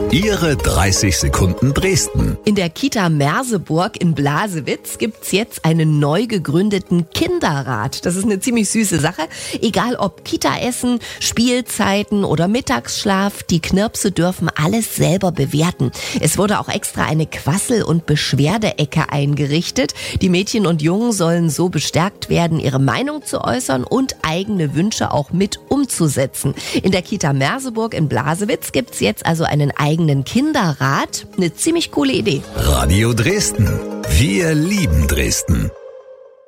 Ihre 30 Sekunden Dresden. In der Kita Merseburg in Blasewitz gibt's jetzt einen neu gegründeten Kinderrat. Das ist eine ziemlich süße Sache. Egal ob Kita-Essen, Spielzeiten oder Mittagsschlaf, die Knirpse dürfen alles selber bewerten. Es wurde auch extra eine Quassel- und Beschwerdeecke eingerichtet. Die Mädchen und Jungen sollen so bestärkt werden, ihre Meinung zu äußern und eigene Wünsche auch mit umzusetzen. In der Kita Merseburg in Blasewitz gibt's jetzt also einen eigenen Kinderrat. Eine ziemlich coole Idee. Radio Dresden. Wir lieben Dresden.